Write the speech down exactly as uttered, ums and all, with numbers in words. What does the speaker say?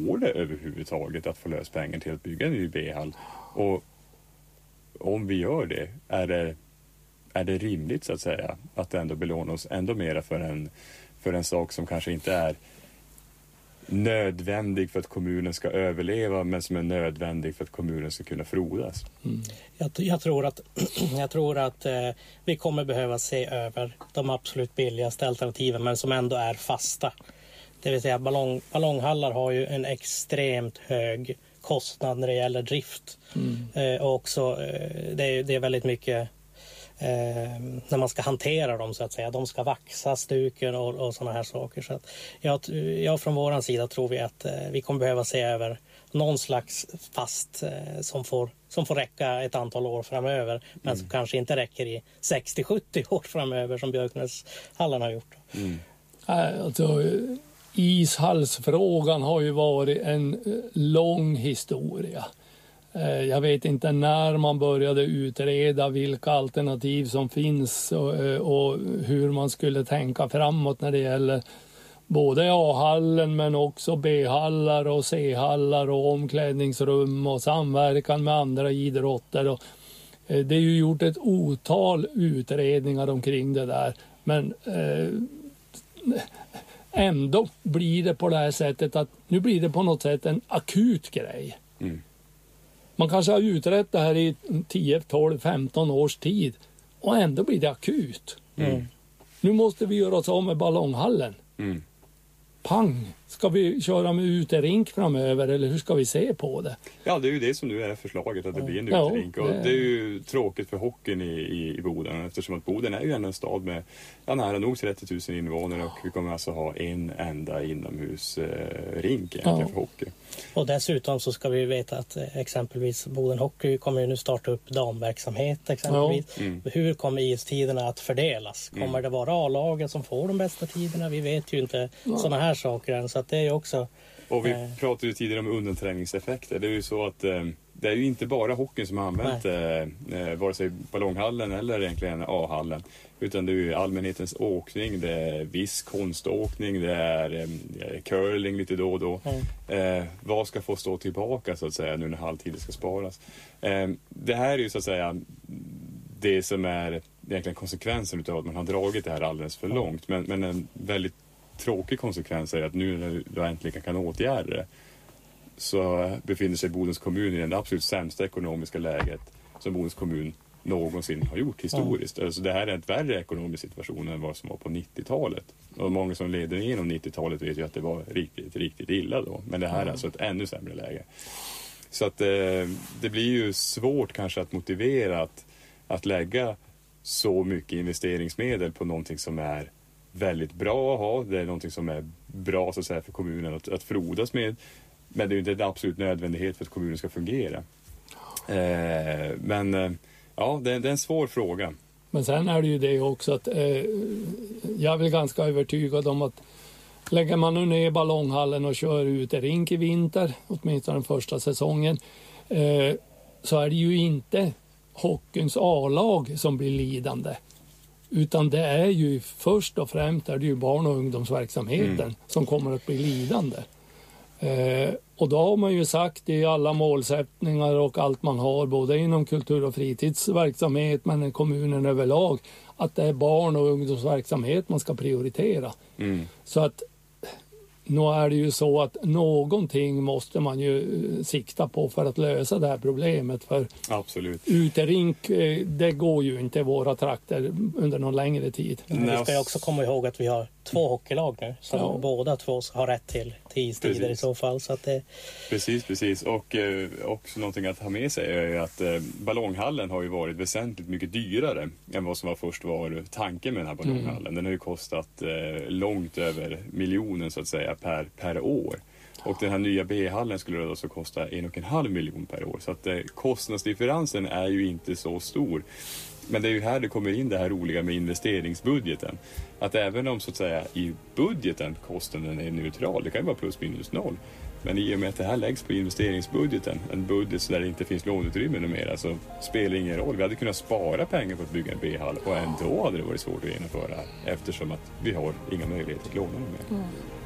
går det överhuvudtaget att få lös pengar till att bygga en ny B-hall? Och om vi gör det, är det, är det rimligt så att säga att ändå belåna oss ändå mera för en, för en sak som kanske inte är nödvändig för att kommunen ska överleva, men som är nödvändig för att kommunen ska kunna frodas? Mm. Jag, jag tror att, jag tror att eh, vi kommer behöva se över de absolut billigaste alternativen, men som ändå är fasta. Det vill säga ballong, ballonghallar har ju en extremt hög kostnad när det gäller drift. Mm. Eh, och också eh, det, är, det är väldigt mycket Eh, när man ska hantera dem så att säga. De ska vaxa stuken och, och sådana här saker. Så att jag, jag från våran sida tror vi att eh, vi kommer behöva se över någon slags fast eh, som, får, som får räcka ett antal år framöver. Men mm. som kanske inte räcker i sextio till sjuttio år framöver som Björknäshallen har gjort. Mm. Alltså, ishallsfrågan har ju varit en lång historia. Jag vet inte när man började utreda vilka alternativ som finns och, och hur man skulle tänka framåt när det gäller både A-hallen men också B-hallar och C-hallar och omklädningsrum och samverkan med andra idrotter. Och det är ju gjort ett otal utredningar omkring det där, men eh, ändå blir det på det här sättet att nu blir det på något sätt en akut grej. Mm. Man kanske har utrett det här i tio, tolv, femton års tid och ändå blir det akut. Mm. Nu måste vi göra oss av med ballonghallen. Mm. Pang! Ska vi köra med uterink framöver eller hur ska vi se på det? Ja, det är ju det som nu är förslaget, att det blir en ja, uterink. Och det... det är ju tråkigt för hockeyn i, i, i Boden, eftersom att Boden är ju en stad med ja, nära nog trettio tusen invånare och vi kommer alltså ha en enda inomhusrink eh, ja. för hockey. Och dessutom så ska vi veta att eh, exempelvis Boden Hockey kommer ju nu starta upp damverksamhet exempelvis. Ja. Mm. Hur kommer istiderna att fördelas? Kommer mm. det vara A-laget som får de bästa tiderna? Vi vet ju inte ja. sådana här saker än, så att det är ju också... Och vi pratade ju tidigare om undanträngningseffekter. Det är ju så att eh, det är ju inte bara hockeyn som har använt eh, vare sig ballonghallen eller egentligen A-hallen. Utan det är ju allmänhetens åkning, det är viss konståkning, det är eh, curling lite då och då. Mm. Eh, vad ska få stå tillbaka så att säga nu när halvtiden ska sparas? Eh, det här är ju så att säga det som är egentligen konsekvensen av att man har dragit det här alldeles för långt. Men, men en väldigt tråkig konsekvens är att nu när du äntligen kan åtgärda det så befinner sig Bodens kommun i det absolut sämsta ekonomiska läget som Bodens kommun någonsin har gjort historiskt. Mm. Alltså det här är en värre ekonomisk situation än vad som var på nittiotalet. Och många som leder igenom nittiotalet vet ju att det var riktigt, riktigt illa då. Men det här mm. är alltså ett ännu sämre läge. Så att eh, det blir ju svårt kanske att motivera att, att lägga så mycket investeringsmedel på någonting som är väldigt bra att ha. Det är någonting som är bra så att säga för kommunen att, att frodas med. Men det är ju inte en absolut nödvändighet för att kommunen ska fungera. Eh, men eh, ja, det, det är en svår fråga. Men sen är det ju det också att eh, jag är väl ganska övertygad om att lägger man nu ner ballonghallen och kör ut i rink i vinter, åtminstone den första säsongen, eh, så är det ju inte hockeyns A-lag som blir lidande. Utan det är ju först och främst är det ju barn- och ungdomsverksamheten mm. som kommer att bli lidande. Eh, och då har man ju sagt i alla målsättningar och allt man har, både inom kultur- och fritidsverksamhet men i kommunen överlag, att det är barn- och ungdomsverksamhet man ska prioritera. Mm. Så att nu är det ju så att någonting måste man ju sikta på för att lösa det här problemet. För absolut. Uterink, det går ju inte i våra trakter under någon längre tid. Men vi ska ju också komma ihåg att vi har två hockeylag nu som ja. båda två har rätt till istider i så fall. Så att det... Precis, precis. Och eh, också någonting att ha med sig är att eh, ballonghallen har ju varit väsentligt mycket dyrare än vad som var först var tanken med den här ballonghallen. Mm. Den har ju kostat eh, långt över miljonen så att säga per, per år. Och den här nya B-hallen skulle då så kosta en och en halv miljon per år. Så att eh, kostnadsdifferensen är ju inte så stor. Men det är ju här det kommer in det här roliga med investeringsbudgeten. Att även om så att säga i budgeten kostnaden är neutral, det kan ju vara plus minus noll. Men i och med att det här läggs på investeringsbudgeten, en budget där det inte finns låneutrymme numera, så spelar det ingen roll. Vi hade kunnat spara pengar på att bygga en B-hall och ändå hade det varit svårt att genomföra eftersom att vi har inga möjligheter att låna mer. Mm.